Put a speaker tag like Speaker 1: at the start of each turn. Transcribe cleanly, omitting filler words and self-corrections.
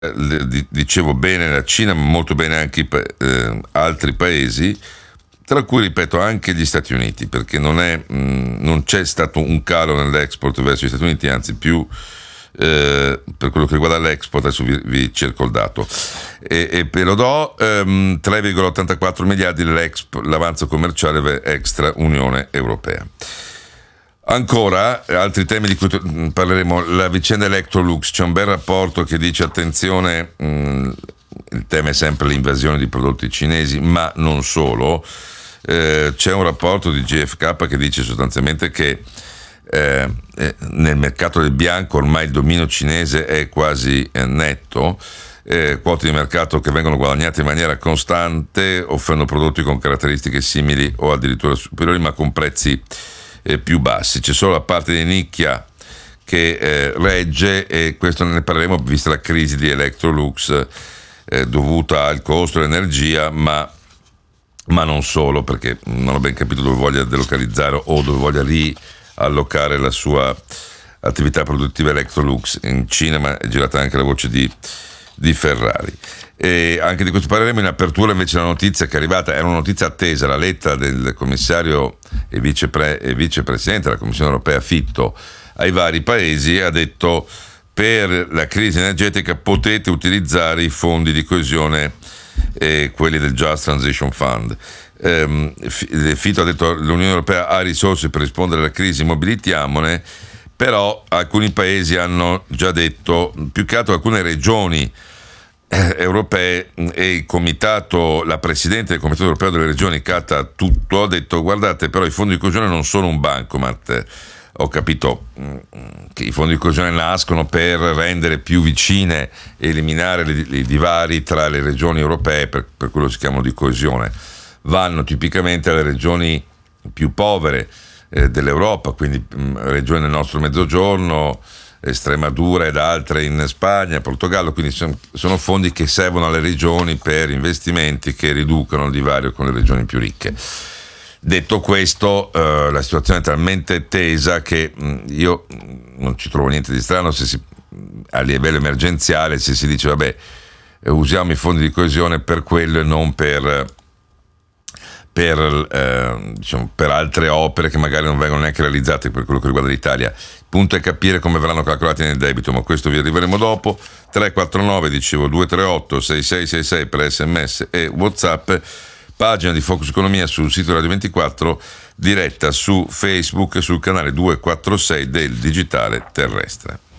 Speaker 1: dicevo bene la Cina, ma molto bene anche altri paesi, tra cui, ripeto, anche gli Stati Uniti, perché non c'è stato un calo nell'export verso gli Stati Uniti, anzi più per quello che riguarda l'export. Adesso vi cerco il dato e ve lo do. 3,84 miliardi l'avanzo commerciale extra Unione Europea. Ancora, altri temi di cui parleremo, la vicenda Electrolux. C'è un bel rapporto che dice attenzione, il tema è sempre l'invasione di prodotti cinesi, ma non solo. C'è un rapporto di GfK che dice sostanzialmente che nel mercato del bianco ormai il dominio cinese è quasi netto, quote di mercato che vengono guadagnate in maniera costante, offrendo prodotti con caratteristiche simili o addirittura superiori, ma con prezzi più bassi. C'è solo la parte di nicchia che regge, e questo ne parleremo vista la crisi di Electrolux dovuta al costo dell'energia, ma non solo, perché non ho ben capito dove voglia delocalizzare o dove voglia riallocare la sua attività produttiva Electrolux in Cina, ma è girata anche la voce di Ferrari. E anche di questo parleremo. In apertura invece la notizia che è arrivata, era una notizia attesa, la lettera del commissario e vicepresidente della Commissione Europea Fitto ai vari paesi. Ha detto: per la crisi energetica potete utilizzare i fondi di coesione e quelli del Just Transition Fund. Fitto ha detto: l'Unione Europea ha risorse per rispondere alla crisi, mobilitiamone. Però alcuni paesi hanno già detto, più che altro alcune regioni europee, e il comitato, la presidente del comitato europeo delle regioni Cata Tutto ha detto: guardate, però i fondi di coesione non sono un bancomat. Ho capito che i fondi di coesione nascono per rendere più vicine e eliminare i divari tra le regioni europee, per quello si chiamano di coesione. Vanno tipicamente alle regioni più povere dell'Europa, quindi regioni del nostro mezzogiorno, Estremadura ed altre in Spagna, Portogallo, quindi sono fondi che servono alle regioni per investimenti che riducano il divario con le regioni più ricche. Detto questo, la situazione è talmente tesa che io non ci trovo niente di strano se a livello emergenziale se si dice vabbè, usiamo i fondi di coesione per quello e non per altre opere che magari non vengono neanche realizzate per quello che riguarda l'Italia. Il punto è capire come verranno calcolati nel debito, ma questo vi arriveremo dopo. 349 238 6666 per SMS e WhatsApp. Pagina di Focus Economia sul sito Radio 24, diretta su Facebook e sul canale 246 del Digitale Terrestre.